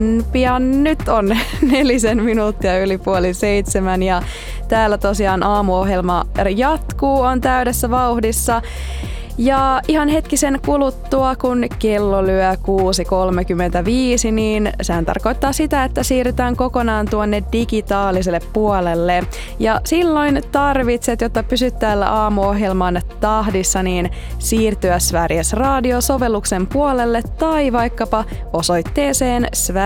Pian nyt on 4 minuuttia yli 6:30 ja täällä tosiaan aamuohjelma jatkuu, on täydessä vauhdissa. Ja ihan hetkisen kuluttua, kun kello lyö 6:35, niin sehän tarkoittaa sitä, että siirrytään kokonaan tuonne digitaaliselle puolelle. Ja silloin tarvitset, jotta pysyt täällä aamuohjelman tahdissa, niin siirtyä Sveriges Radio-sovelluksen puolelle tai vaikkapa osoitteeseen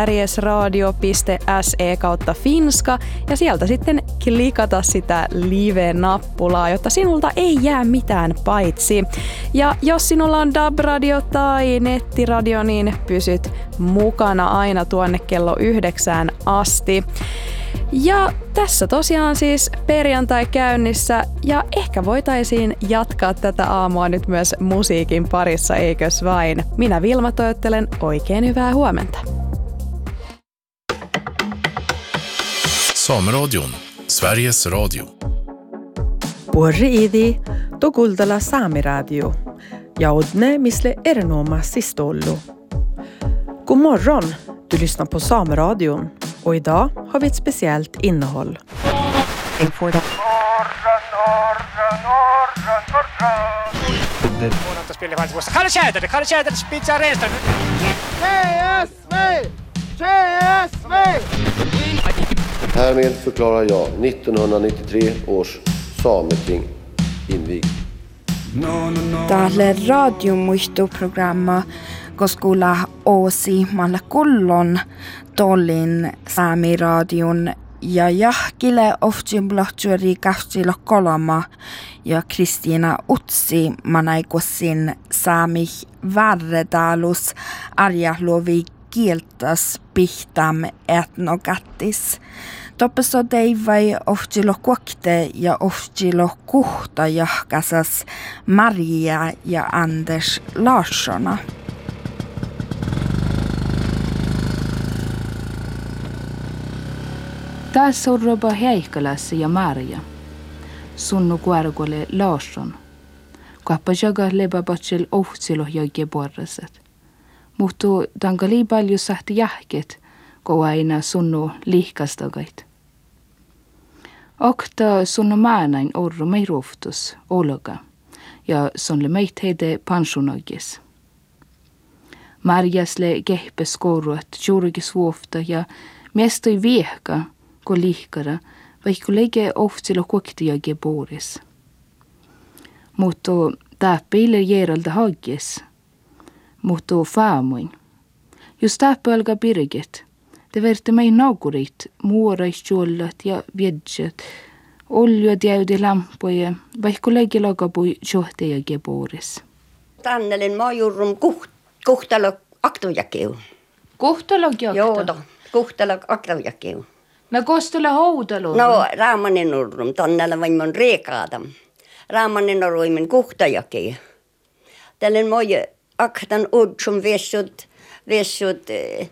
sverigesradio.se/finska ja sieltä sitten klikata sitä live-nappulaa, jotta sinulta ei jää mitään paitsi. Ja jos sinulla on DAB-radio tai nettiradio, niin pysyt mukana aina tuonne kello 9 asti. Ja tässä tosiaan siis perjantai käynnissä ja ehkä voitaisiin jatkaa tätä aamua nyt myös musiikin parissa, eikös vain? Minä Vilma toivottelen oikein hyvää huomenta. Saameradion, Sveriges Radio. Puori Tokuldala Saamiradio ja Odne misle erinomaisesti ollut. God morgon, du lyssnar på Saameradion och idag har vi ett speciellt innehåll. Härmed förklarar jag 1993 års Sameting invigd. Tälle radiomuistoprogramma koskula oosi malla kullon tollin Saamiradion ja jahkile oftjumlohtsuori kahtilo kolma ja Kristiina Utsi manaikosin saami varredalus arjahluovi kieltas pihtam etnogattis. Toppessa teivai ohtilo kuokte ja ohtilo kuhta jahkasas Maria ja Anders Larssona. Tässä on Roba Heikkalassa ja Maria. Sunnu kuarkolle Larsson. Kappa jaga lebabatsel ohtilo joike borraset. Mutta tankali paljon sahti jahket, kun aina sunnu liikastagait. Okta sunnu maanain orru mei ruhtus, ologa, ja sunle meit heide pensionogis. Marjasle kehpes koruat, juurigis vuofta ja miestoi viehka, kun liikara, vaikka lege oftilo kuoktijoge boris. Mutta täppeille järjeltä hagis. Mutta faamuin. Just täppölga birget. Det verte mig naugurit, muoraistjollat ja viedjet. Oljuat jäyde lampoja, vaikka lege lagapui johtajage boris. Tannelen maajurrum kuhtalo aktujakeu. Kohtalo jakta? Joo, kuhtalo aktujakeu. No kostella houdalo? No, raamanen urrum, tannella vaimon reekaadam. Raamanen urruimen kuhtajakeu. Tällöin moi aktan udsum vessut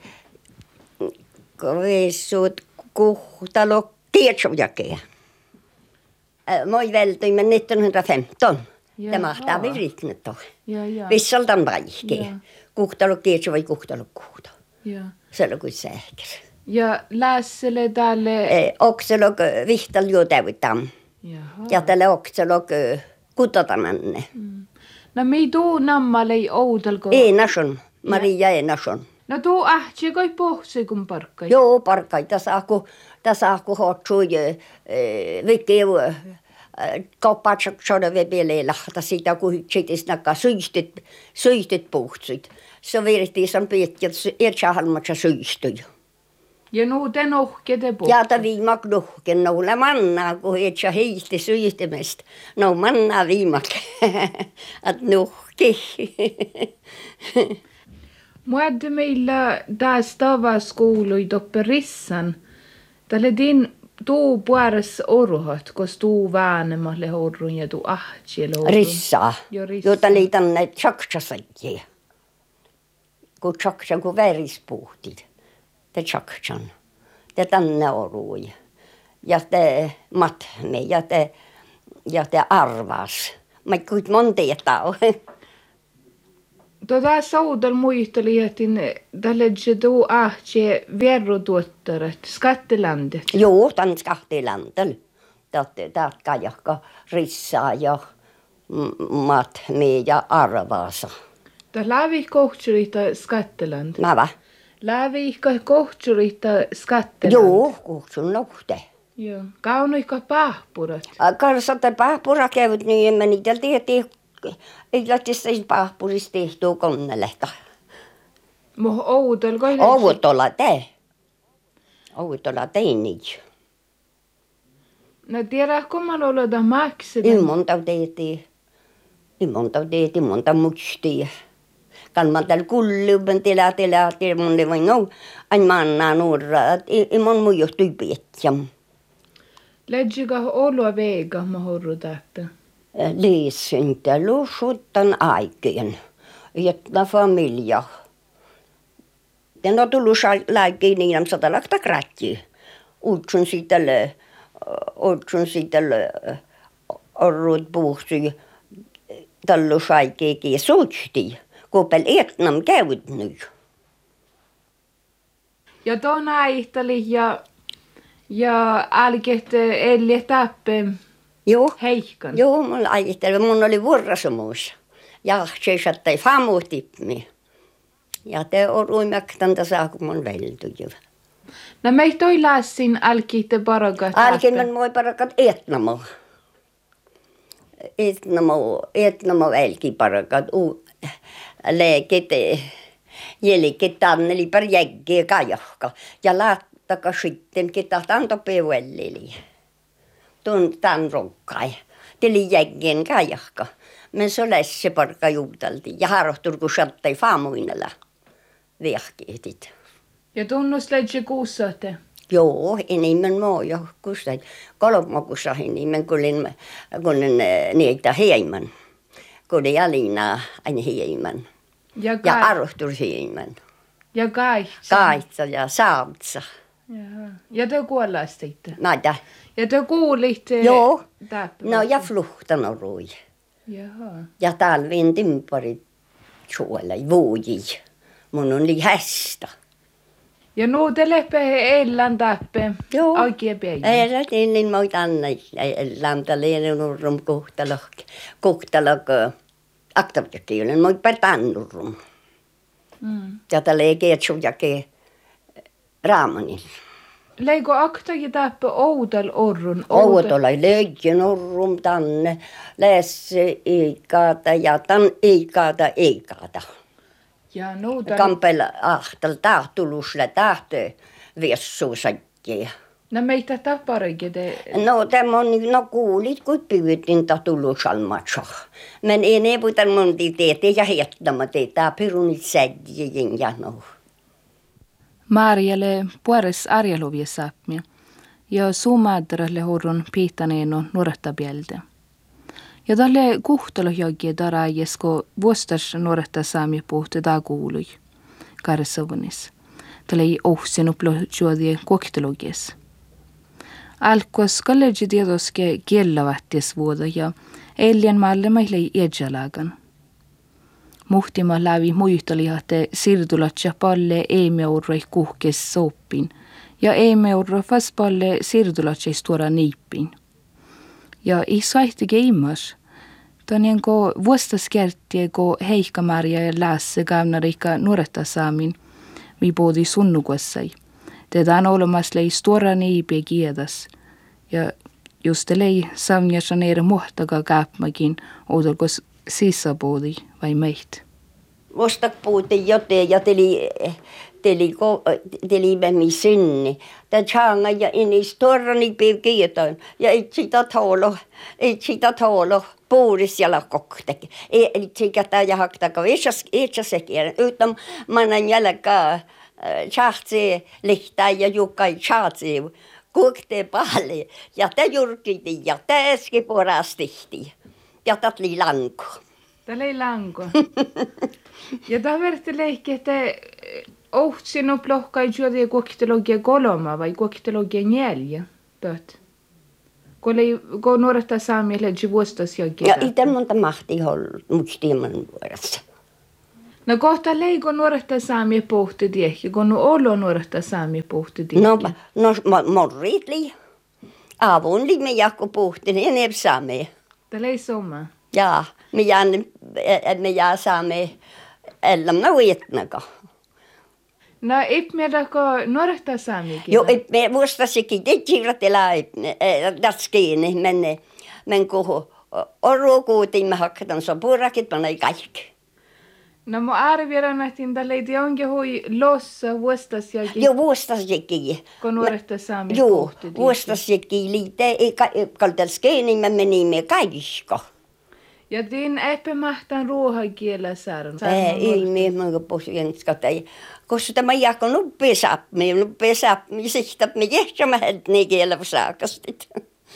kuhtalo kietsujakeu. Moi vältyimen 1915. Tämä mahtaa viriknet on. Vissaltan vaihkeen. Kuhtalo kietsu vai kuhtalo kuhta. Se on kuin sähkär. Ja lässele tälle... Okselok vihtal jo täytam. Ja tälle okselok kutatananne. No mi tuu nammalei outalko? Einason. Maria Einason. No tuu ähtsikoi pohsi kun parkkai? Joo, parkkai. Tässä ahku hotsui vikkiu kauppaatsaksona vielä lahta sitä, kun sitten nakka syihtyt puhtsuit. Se virti on pietkä, että halmatsa syihtyy. Ja nuuten nohkete puhti? Ja ta viimak nohken noula mannaa, kun etsä heisti syyhtymästä. No mannaa viimak. At nohki. Muadde meillä taas tavaskoului toppe rissan. Tälle din tuu puoras oruhat, kos tuu väänemalle horrun ja tuu ahtsiel horrun. Rissaa. Jota liitan näitä tsaksasajia. Kun tsaksan, kun värispuhtit. Te tjaksan. Te tänne orui. Ja te matme. Ja te arvas. Mä kuit monta tau. Tuota saudal muisteli, että tälle tuu ahti verrotuottaret Skattelandet. Joo, tämän Skattelandel. Täältä kajakka rissaa ja matmia ja arvaasa. Tämä lävi kohtsurita Skatteland. Mä Lävi kohtsurita Skatteland. Joo, kuhtsun nohte. Joo. Kaunoika pahpurat. Karsata pahpura käyvät niin, en niitä tietää. Ei lähtisi pahpurista tehtyä konnelehta. Mutta outolla kai lähtisi? Outolla te. Outolla tein. No tiedä, kun mä oleta maksaa. Immonta teetiin. Immonta mustia. Kan man tällä kulluben tilaa, mun ne voi no. Ain manna nuoraa, immon muijostui pietsam. Lätsikö olua vega, mä horru täppä? Liisyntä luusuttan aikeen. Jättä familia. Den har tullut läikkiin niin, että sata lakta krattiin. Utsun siitä orrut puhsi. Tallu saikeekin suutsi. Kuopel etnam käyt nyt. Ja tuon äihteli ja älkeet elli täppä heikkan. Joo, mulla äihteli. Mun oli vuorosumus. Ja se sattai famutipmi. Ja te oruimäktän tässä, kun mun veltyi. No meitä toi lässin älkiitte parakat. Älkiin moi parakat etnamo. Etnamo välki parakat. Lääket, jälkeen tanneli per jäggiä kajahka. Ja laattaka sitten, ketä tantopee vällili. Tuntan rokkai. Teli jäggien kajahka. Men så lässe parka juutalti. Ja harjohtur kun sattai faamuinella vehkeetit. Ja tunnus lätsi kuussaatte? Joo, enemmän mua jo kuussain. Kolmakuussa enemmän kun niitä heimän. Kun Alina aina heimän. Ja arvohtur heimän. Ja kaitsa. Kaitsa ja saatsa. Jaha. Ja te kuollastitte? Näitä. Ja te kuulitte? Joo. No ja fluhtanut rui. Jaha. Ja talven timppari suolai vuoji. Mun on hästä. Ja nu te leppe ellan tappe. Joo. Oikein päin. Ei niin moi tänne. Lämtä leenurrum kohtalok aktaviakielen moi per tannurrum. Ja tälle keetsujakin raamanin. Leiko aktakin tappe outal orrun? Outolla löijän orrum tänne. Lässe eikaata ja tän eikaata. Ja nuuta. Kampel ahtal tahtulusle tahte viessuusakkia. No meitä tapparikin te. No tämä on no kuulit kun pyytin tahtulushalmatsa. Men ei puhuta mun teette ja heittämä teitä pirunit sädjien ja no. Marjalle puoles arjaluvia saapmia. Ja suumadralle horron piittaneeno nuorettabieltä. Ja tälle kuhtalojogia daraajesko vuostas nuoretta saami puhti kuului karsavunissa. Tälle ei ohsinuplo juodie kuhtalogies. Alkuas kalleji tiedoske kiellävähties vuoda ja eilien maalle meille iedjalagan. Muhtima lävi muistalihate siirtulatsa palle eimeurroi kuhkes soppin ja eimeurro fas palle siirtulatseis tuoda niippin. Ja isvaihti geimas. Tonien ko vuostaskerttie ko heikkamääriä ja lässe käynärikka nuoretta saamin mi poodi sunnukossai. Tätä on olemassa lei stora niipiä kiedas. Ja just lei saamjassa neere muhtaka käpmäkin outelkos sisäpoodi vai meitä. Vostak puhutin jotain ja teli mämmi synni. Tämä tjanga ja inni storani piv kietoin. Ja ei sitä tolo. Puuris ja lakoktek. Ei sitä ja haktaka. Itse sekin. Utan manan jälkää tjahtsi lihtää ja jukai tjahtsi. Kukte pahalle. Ja te jurkiti ja te äski porastihti. Ja tatli lanko. Tämä ei lanko. Ja tämä verti leikki, että ohtsin plohkai juodia kuoktologia koloma vai kuoktologia neljä. Pöt. Kun nuoretta saamia leidsi vuostas jokin. Ja itse monta mahti ollut mustieman vuodessa. No kohta leiko nuorehta saamia pohti tiehki, kun olo nuorehta saamia pohti tiehki. No morrit li. Avun li me jakko pohti, niin ei saamia. Tällä ei soma. Ja, me jää saamia elämä uitnaka. No ipmiedäkö nuorehta saamikin? Joo, me muistasikin, te kirjoitat elää datskiini, men kuhu. Oruukuutiin me hakkataan, se on puhurakit, mä näin kaikki. No mun arvioidaan nähtiin, tällä ei onkin hui lossa vuostasiakin. Joo, vuostasiakin. Kun nuorehta saamia joo, pohti. Joo, vuostasiakin liite, kaltelskiini me menimme kaikki. Ja din eipä mahtaan ruohakielä saarun. Ei, me pohjenska tai. Koska tämä jakko nuppii saapmi, sihtä me jehtsämme hädni kielä saakastit.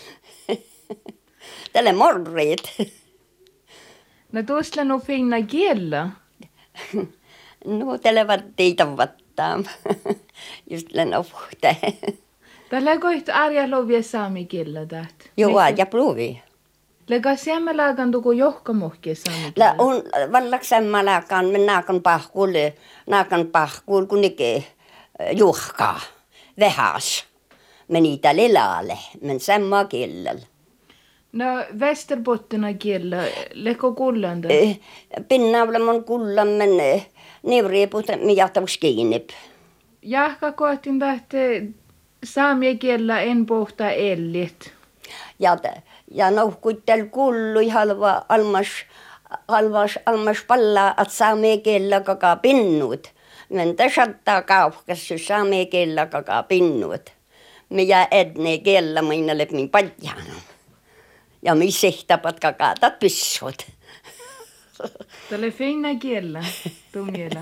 Tälle morrit. No tuossa on fina kielä. No tälle vattiita vattaa. Just lennon puhteen. Tällä kohta arja lovia saami kielä täht. Joo, ja pluvi. Lega siemme laakan tuku johkamohkia saami kielä. La on vallaksemme laakan, me naakan pahkuul kun nike juhkaa. Vähäs. Me niitä lelaalle, men samma kielellä. No Västerbottena kielä, leko kullan da? Pinnaavalla mon kullan, men neurieput me jahtavuus kiinnip. Jahka kohtin tähte saamia kielä en pohtaa ellit. Ja nouhkuttel kullui halva almas pallaa, että saamia kielä kakaa pinnut. Men täsattaa kauhkas, jos saamia kielä kakaa pinnut. Me jää edne kielä minä min padjaan. Ja me sehtapat kakaatat pissut. Tälle fina kielä, tumielä.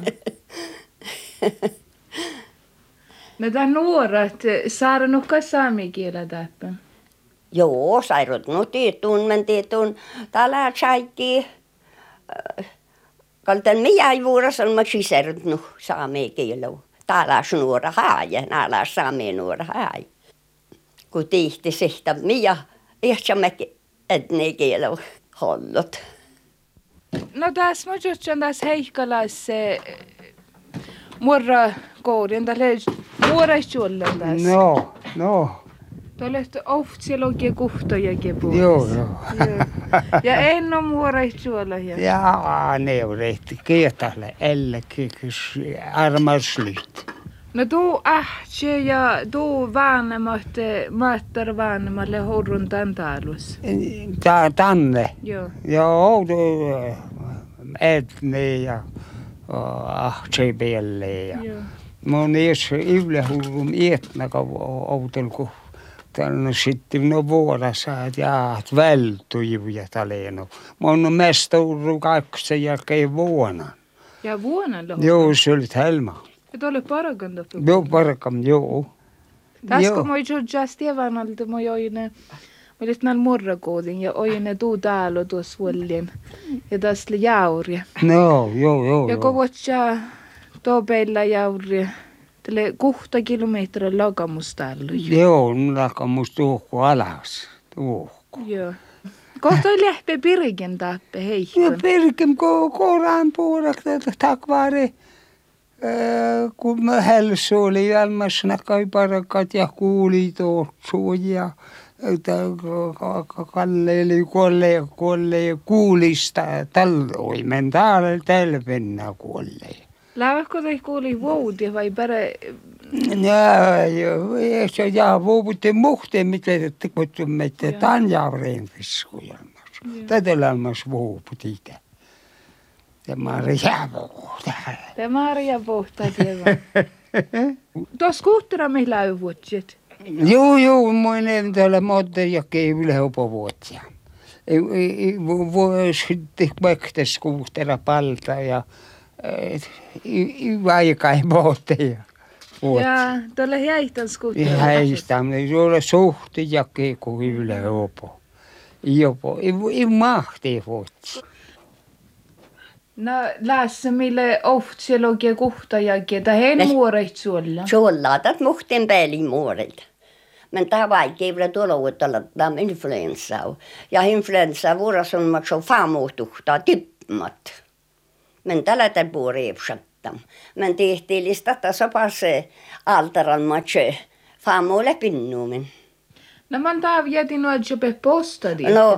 No tämä nuoret, saada nukka saami kielä täppän? Joo, sairot. No tietuun. Täällä kaikki. Kaltan me jäi vuorossa, on mä sisärnyt saami kielä. Täällä nuora haaja, täällä saami nuora haaja. Kun tihti sehtab me ja ehtsämäkin. Edne kielä hollot. No tässä mä jutsen tässä Heikkalaissa muora koodin, tällä muoraisuudella tässä. No. Tuolla oft siellä oikein kuhtojakin puolessa. Joo. Ja en ole muoraisuudella. Ja ne on rehti kietalle, älläkin armarslyt. No tuu ähtsä ja tuu maattar vaanemalle horrun tantaalus. Tanne? Joo. Joo, Edne ja ähtsä pelle. Mä oon ees ylehurum ietnaka outelku. Tänne sitten no vuorassa ja vältuivuja taleno. Mä oon mest urru 2 jälkeen vuonan. Ja vuonan lohon? Joo, se oli helma. Ja tuolle parakan tohtu? Joo, parakan, joo. Tässä kun mä just tievanalta, mä olin näin morrakoodin ja olin tuu täällä tuossa vuolien. Ja tässä oli jauria. No, joo. Ja kun vuotsaa topeilla jauria, tälle 6 kilometriä lakamus täällä. Joo, lakamus tuohku alas. Tuohku. Joo. Kohta oli lähpe Pirken tappe heikkon. Ja Pirken koran puolakta takvaari. Kun mä hälsö oli jälmässä näkai parakat ja kuuli tuotsuu ja kalleili kuolle kuulista talloimen täällä penna kuolle. Lävätkö te kuuli vuotia vai pärä? Ja vuovutte muhteen, mitä te kutsumme, että tanjaureen fiskujelmassa. Tätä elämässä vuoput itse. Ja Maria vuotta. Tämä Maria vuotta tiedä. Tuossa kuhtera me läyvuotsit. Joo, muinen täällä modde ja keiville opovuotsia. Sitten väktes kuhtera palta ja vaikai vuotteja. Ja tuolla häihtän skuhtera. Häistän, se oli suhti ja keiku yle opo. Ei mahti vuotsia. No lässä mille oft siellä oikein kuhtajakin, että hen muoret suolla. Suolla, että muhteen päälin muoret. Men tämä vaikea vielä tuolla uudella, tämä influenssa. Ja influenssa vuorossa on maksaa faamuutuhtaa tipmat. Men tällä tapaa reipsattam. Men tehtiin listata sopas altaran matche faamuille pinnuumin. No man tav jätin noit jope posta dit. No,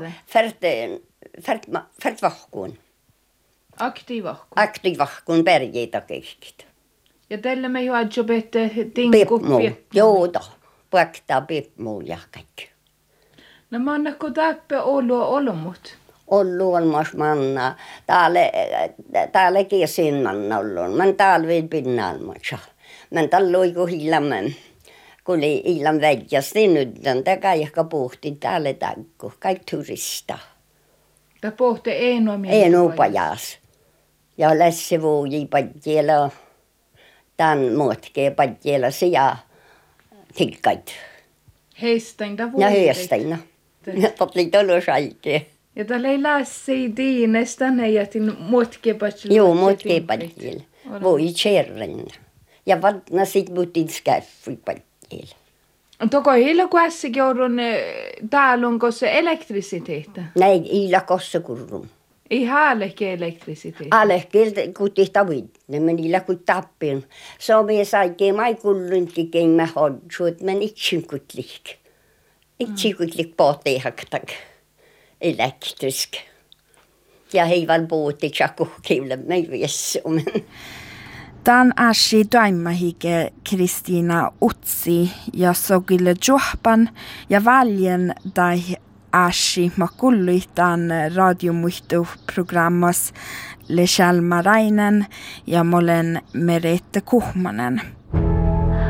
färt vahkuun. Aktiivahkuun perjeitä kehkit. Ja tällä me juot jope tinku Joo, puhuttaa pippmuu ja kaikki. No mannako täppä olomut? Ollut olmas manna. Täällä kiesin manna ollut. Mä täällä vielä pinnalmassa. Mä täällä luiku hillammen. Kun oli illan väijästi nyt, tämä kaikki puhti täällä takku. Kaikki turista. Tämä pohti Eino pajas. Ja lässi vuoji padjela. Tämän muotkeen padjela sija tikkait. Heistäintä vuoji. Ja heistäinä. Totli tullut aikeen. Ja täällä ei lässi diinestä, ne jätin muotkeen padjela. Joo, muotkeen padjela. Vuoji tjerren. Ja vatna sit muutin skäffi padjela. Toko heillä kuässi joudun täällä onko se elektrisiteettä? Nej, illa kossa kurrum. Ei häällekin elektrisiteettä? Häällekin kutti tavit, ne meni illa kun tappin. Se on myös aikeen maikullunkin keimmä hodsu, että men itsikutlik. Itsikutlik pohtiihaktak elektrisk. Ja heivan puhutti tjakuhkiville mei viessumen. Tämän äsi toimahike Kristiina Utsi ja sokille juhpan ja väljen tai äsi makulluitan radiomuhtoprogrammas Le Shalmarainen ja molen Merete Kuhmanen.